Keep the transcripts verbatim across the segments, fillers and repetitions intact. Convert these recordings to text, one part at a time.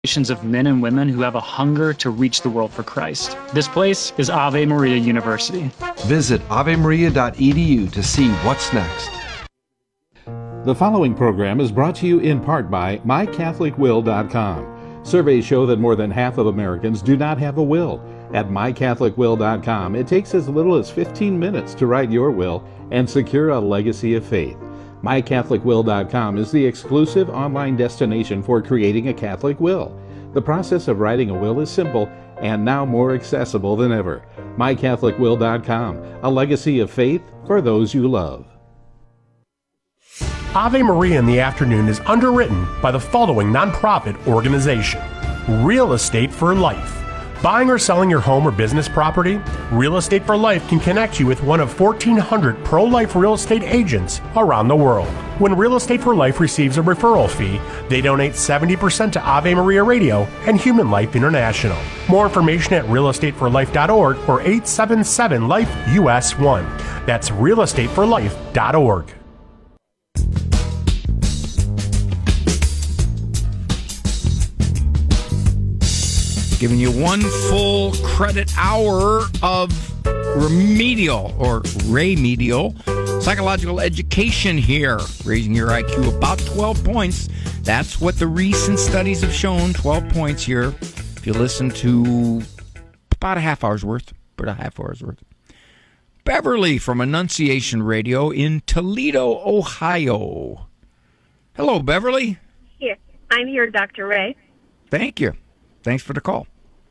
Of men and women who have a hunger to reach the world for Christ. This place is Ave Maria University. Visit ave maria dot e d u to see what's next. The following program is brought to you in part by my catholic will dot com. Surveys show that more than half of Americans do not have a will. At my catholic will dot com, it takes as little as fifteen minutes to write your will and secure a legacy of faith. my catholic will dot com is the exclusive online destination for creating a Catholic will. The process of writing a will is simple and now more accessible than ever. my catholic will dot com, a legacy of faith for those you love. Ave Maria in the Afternoon is underwritten by the following nonprofit organization: Real Estate for Life. Buying or selling your home or business property? Real Estate for Life can connect you with one of fourteen hundred pro-life real estate agents around the world. When Real Estate for Life receives a referral fee, they donate seventy percent to Ave Maria Radio and Human Life International. More information at real estate for life dot org or eight seven seven life U S one. That's real estate for life dot org. Giving you one full credit hour of remedial or remedial psychological education here, raising your I Q about twelve points. That's what the recent studies have shown, twelve points here. If you listen to about a half hour's worth, about a half hour's worth. Beverly from Annunciation Radio in Toledo, Ohio. Hello, Beverly. Here. I'm here, Doctor Ray. Thank you. Thanks for the call.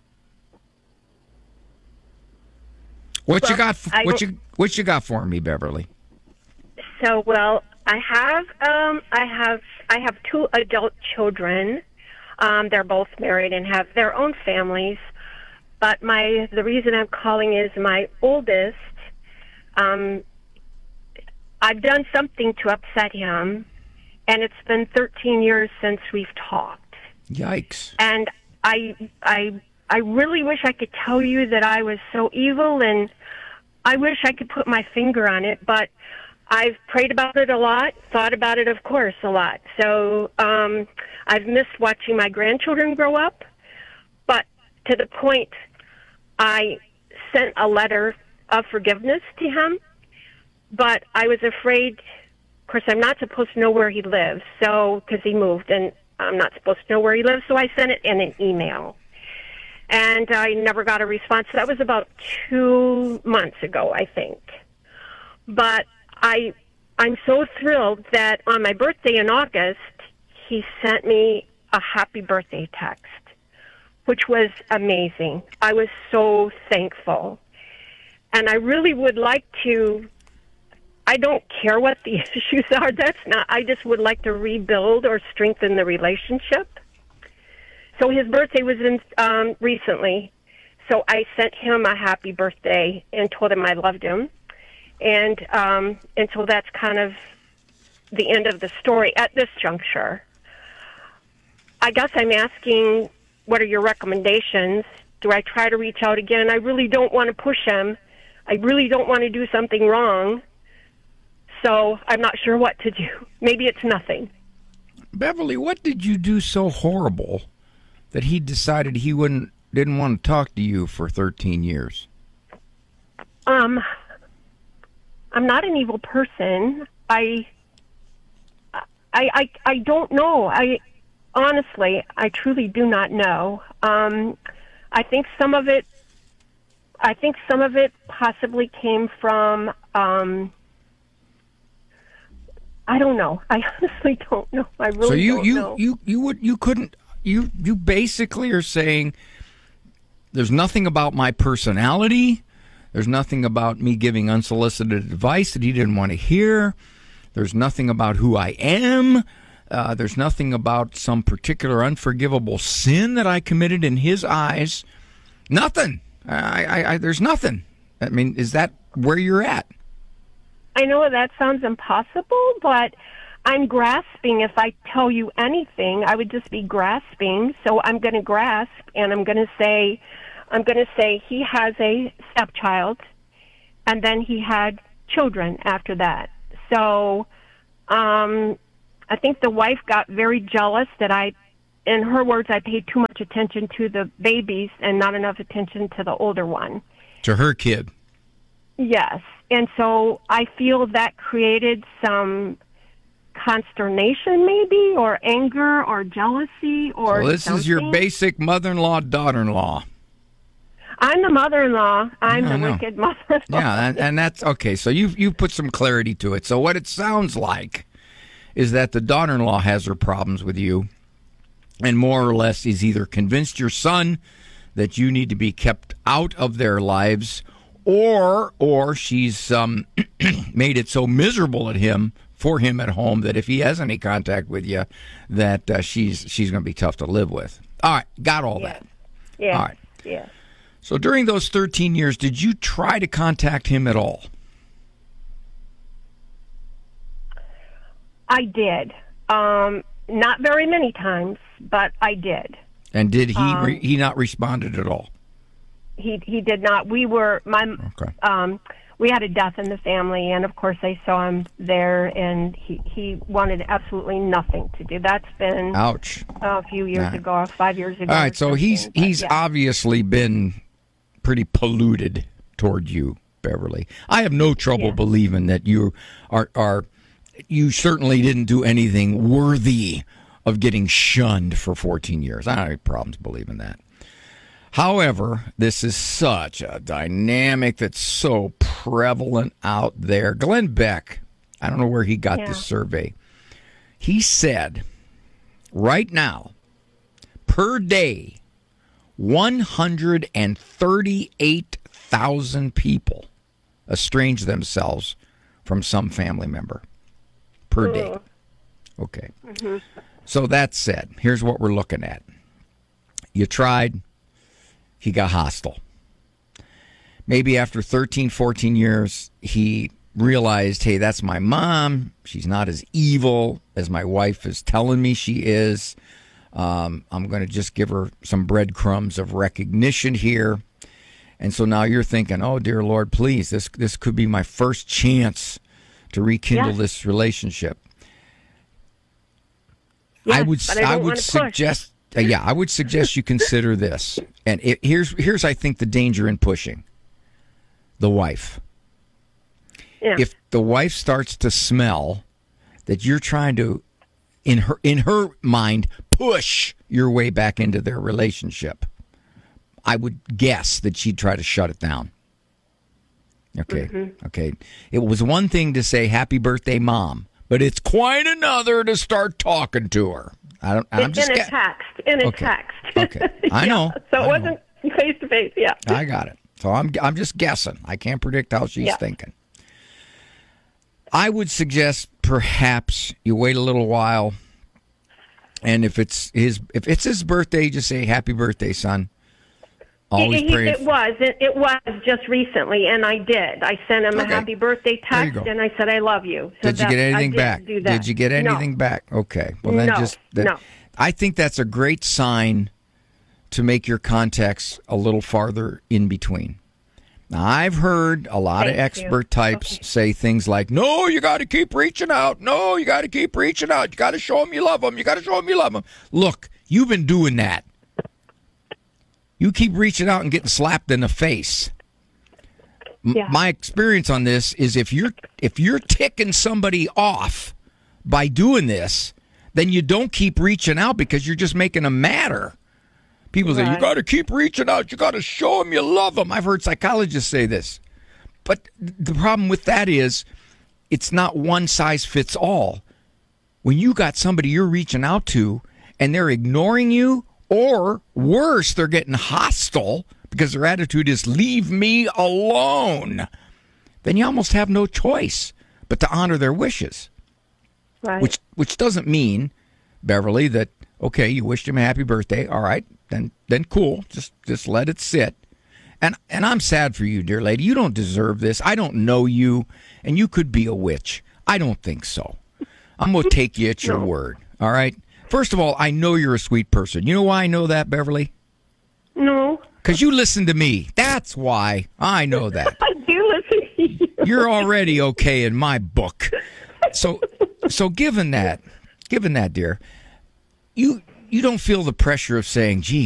What well, you got? For, what you what you got for me, Beverly? So, well, I have um, I have I have two adult children. Um, they're both married and have their own families. But my the reason I'm calling is my oldest. Um, I've done something to upset him, and it's been thirteen years since we've talked. Yikes! And I I. I really wish I could tell you that I was so evil, and I wish I could put my finger on it, but I've prayed about it a lot, thought about it, of course, a lot. So um, I've missed watching my grandchildren grow up, but to the point I sent a letter of forgiveness to him, but I was afraid, of course, I'm not supposed to know where he lives, so because he moved, and I'm not supposed to know where he lives, so I sent it in an email. And I never got a response. That was about two months ago, I think. But I, I'm so thrilled that on my birthday in August, he sent me a happy birthday text, which was amazing. I was so thankful. And I really would like to, I don't care what the issues are. That's not, I just would like to rebuild or strengthen the relationship. So his birthday was in um, recently, so I sent him a happy birthday and told him I loved him, and um, and so that's kind of the end of the story at this juncture. I guess I'm asking, what are your recommendations? Do I try to reach out again? I really don't want to push him. I really don't want to do something wrong, so I'm not sure what to do. Maybe it's nothing. Beverly, what did you do so horrible that he decided he wouldn't didn't want to talk to you for thirteen years? Um, I'm not an evil person. I, I, I, I don't know. I honestly, I truly do not know. Um, I think some of it, I think some of it possibly came from. Um, I don't know. I honestly don't know. I really so you don't you know. you you would you couldn't. You you basically are saying there's nothing about my personality, there's nothing about me giving unsolicited advice that he didn't want to hear, there's nothing about who I am, uh, there's nothing about some particular unforgivable sin that I committed in his eyes. Nothing. I, I, I there's nothing. I mean, is that where you're at? I know that sounds impossible, but I'm grasping. If I tell you anything, I would just be grasping. So I'm going to grasp, and I'm going to say, I'm going to say he has a stepchild, and then he had children after that. So um, I think the wife got very jealous that I in her words, I paid too much attention to the babies and not enough attention to the older one. To her kid. Yes. And so I feel that created some consternation maybe, or anger, or jealousy, or So this something. is your basic mother-in-law, daughter-in-law. I'm the mother-in-law. I'm Yeah, I the know. wicked mother-in-law. Yeah, and, and that's okay. So you you put some clarity to it. So what it sounds like is that the daughter-in-law has her problems with you, and more or less is either convinced your son that you need to be kept out of their lives, or or she's um, made it so miserable at him for him at home that if he has any contact with you, that uh, she's she's going to be tough to live with. All right, got all Yeah. that. Yeah. All right. Yeah. So during those thirteen years, did you try to contact him at all? I did. Um, not very many times, but I did. And did he Um, re- he not responded at all? He he did not. We were my Okay. um we had a death in the family, and of course I saw him there, and he he wanted absolutely nothing to do. That's been Ouch. a few years Nah. ago, five years ago. All or right, so he's something, but he's yeah. obviously been pretty polluted toward you, Beverly. I have no trouble Yeah. believing that you are are you certainly didn't do anything worthy of getting shunned for fourteen years. I don't have any problems believing that. However, this is such a dynamic that's so prevalent out there. Glenn Beck, I don't know where he got Yeah. this survey. He said, right now, per day, one hundred thirty-eight thousand people estrange themselves from some family member per day. Okay. So that said, here's what we're looking at. You tried, he got hostile. Maybe after thirteen, fourteen years, he realized, hey, that's my mom. She's not as evil as my wife is telling me she is. Um, I'm going to just give her some breadcrumbs of recognition here. And so now you're thinking, oh, dear Lord, please, this this could be my first chance to rekindle Yeah. this relationship. Yes, I would but I I, don't would wanna push. suggest uh, yeah, I would suggest you consider this. And it, here's here's I think the danger in pushing. The wife. Yeah. If the wife starts to smell that you're trying to in her in her mind push your way back into their relationship, I would guess that she'd try to shut it down. Okay. Mm-hmm. Okay. It was one thing to say happy birthday, Mom, but it's quite another to start talking to her. I don't I'm in, just in a gue- text. In a Okay. text. Okay. I Yeah. know. So I it know. wasn't face to face. Yeah. I got it. So I'm I'm just guessing. I can't predict how she's Yeah. thinking. I would suggest perhaps you wait a little while, and if it's his if it's his birthday, just say happy birthday, son. Always He- he- pray. it was. It, it was just recently, and I did. I sent him Okay. a happy birthday There you text, go. and I said, I love you. So Did you that- get I anything did back? do that. Did you get No. anything back? Okay. Well, then No, just that, no. I think that's a great sign to make your contacts a little farther in between. Now, I've heard a lot of Thank you. expert types Okay. say things like, no, you got to keep reaching out. No, you got to keep reaching out. You got to show them you love them. You got to show them you love them. Look, you've been doing that. You keep reaching out and getting slapped in the face. M- Yeah. My experience on this is if you're if you're ticking somebody off by doing this, then you don't keep reaching out because you're just making them madder. People say, you Right. got to keep reaching out. You got to show them you love them. I've heard psychologists say this. But the problem with that is it's not one size fits all. When you got somebody you're reaching out to and they're ignoring you, or worse, they're getting hostile because their attitude is leave me alone, then you almost have no choice but to honor their wishes. Right. Which which doesn't mean, Beverly, that okay, you wished him a happy birthday. All right, then then cool. Just just let it sit. And and I'm sad for you, dear lady. You don't deserve this. I don't know you, and you could be a witch. I don't think so. I'm gonna take you at your No. word. All right. First of all, I know you're a sweet person. You know why I know that, Beverly? No. Because you listen to me. That's why I know that. I do listen to you. You're already okay in my book. So, so given that, given that, dear, you you don't feel the pressure of saying, gee,